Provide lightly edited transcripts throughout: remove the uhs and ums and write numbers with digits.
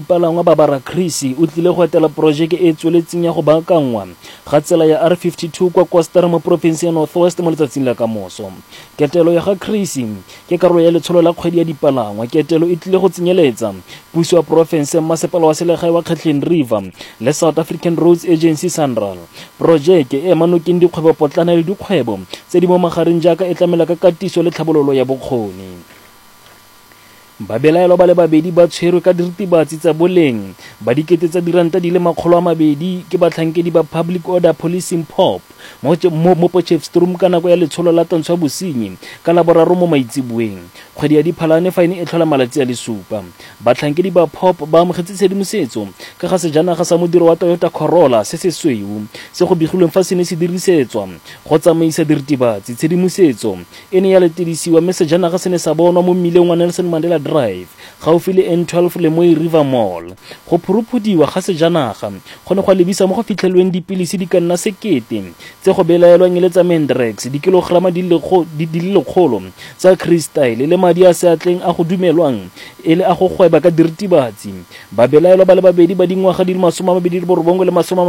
dipalangwa Barbara Creasy o tlile go etela projeke e tsweletseng ya go baakangwa ga tsela ya R52 kwa Koster mo province ya North West mo letsatsing la kamoso. Ketelo ya ga Creasy ke karolo ya letsholo la kgwedi ya dipalangwa. Ketelo e tlile go tsenyeletsa puso ya province masepala wa selegae wa Kathleen River le South African Roads Agency SANRAL. Projeke e manokeng dikgwebo potlana le dikgwebo tse di mo magareng jaaka e tlamela ka katiso le tlhabololo ya bokgoni. Babelaelwa ba le babedi ba tshwerwe ka diritibatsi tsa boleng ba dikete tsa diranta di le 200 ke batlhankedi ba Public Order Policing POP mo Potchefstroom ka nako ya letsholo la tantsho ya bosenyi ka laboraro mo maitsibueng. Kgwedi ya Diphalane faene e tlhola malatsi a le 7. Batlhankedi ba POP ba amogetse tshedimosetso ka ga sejanaga sa modiro wa Toyota Corolla se se sweu se go begilweng fa se ne se dirisetswa go tsamaisa diritibatsi. Tshedimosetso e ne ya letedisiwa mme sejanaga se ne sa bonwa mo mmileng wa Nelson Mandela Drive gaufi le N12 le Mooi River Mall. Go phuruphudiwa ga sejanaga go ne go lebisa mo go fitlhelweng dipilisi di ka nna sekete tse go belaelwang le tsa Mendrex, dikilograma di le 100 tsa crystal le madi a seatleng a go dumelwang e le a go gweba ka diritibatsi. Babelaelwa ba le babedi ba dingwaga di le 29 le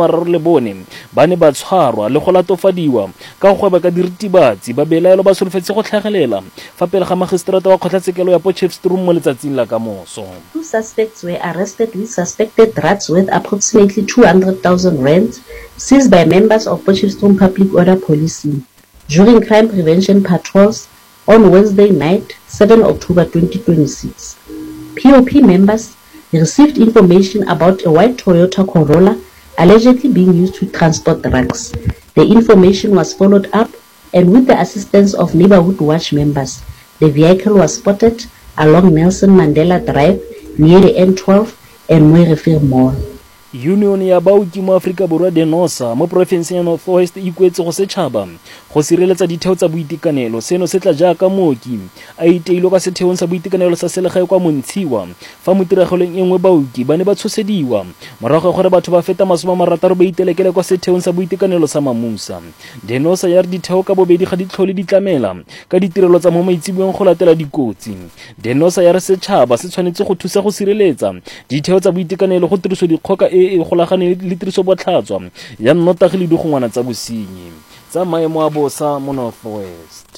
34 ba ne ba tshwarwa le go latofadiwa ka go gweba ka diritibatsi. Babelaelwa ba solofetse go tlhagelela fa pele ga magistrata wa kgotlatshekelo ya Potchefstroom mo letsatsing la kamoso. 2 suspects were arrested with suspected drugs worth approximately 200,000 rands seized by members of Potchefstroom Public Order Policing during crime prevention patrols on Wednesday night, 7 October 2026. POP members received information about a white Toyota Corolla allegedly being used to transport drugs. The information was followed up, and with the assistance of Neighborhood Watch members, the vehicle was spotted along Nelson Mandela Drive near the N12 and Mooi River Mall. Union ya baoki mo Afrika Borwa DENOSA mo province ya North West e kwetse go setšhaba go sireletsa ditheo tsa boitekanelo. Seno se tla jaaka mooki a iteilwe ka setheong sa boitekanelo sa selegae kwa Montshiwa fa mo tiragelong engwe baoki ba ne ba tshosediwa morago gore batho ba feta 60 ba itelekele kwa setheong sa boitekanelo sa Mamusa. DENOSA ya re ditheo ka bobedi ga di tlhole di tlamela ka ditirelo tsa mo maitsibueng go latela dikotsi. DENOSA ya re setšhaba se tshwanetse go thusa go sireletsa ditheo tsa boitekanelo go tiriso dikgoka e golagane le tiriso botlhatswa ya nnotagi le digongwana tsa bosenyi tsa maemo a bosa mo North West.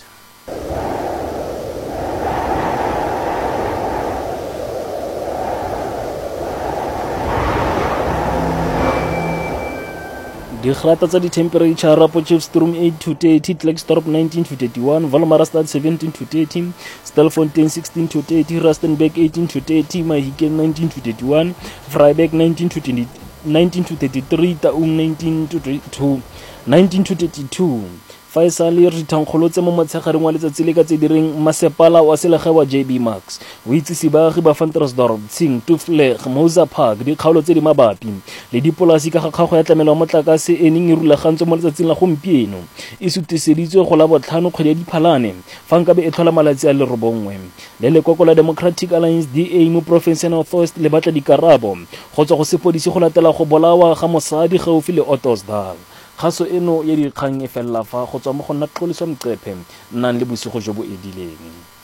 Digrata tsa di-temperature Potchefstroom 8 to 30, Klerksdorp 19 to 31, Wolmaranstad 17 to 30, Stilfontein 16 to 30, Rustenburg 18 to 30, Mahikeng 19 to 31, Vryburg 19 to 33, Taung 19 to 32. Faisal re thankgolotse mo motshegareng wa letsatsi le ka tse direng masepala wa selegae wa JB Max o itsise baagi ba Ventersdorp, Tsing, Tufleg, Mausa Park dikgaolo tse di mabapi le dipolasi ka ga kgago ya tlamelo ya motlakase e neng e rulagantswe mo letsatsing la gompieno e sutiseditswe go la botlhano kgwedi ya Diphalane fa nkabe e tlhola malatsi a le 9. Le lekoko la Democratic Alliance DA mo province ya North West le batla dikarabo go tswa go sepodisi go latela go bolawa ga mosadi gaufi le Ottosdal. Kgaso eno ya dikgang e fella fa go tswa mo go nna Xoliso Mcepe nnang le bosigo jo bo edileng.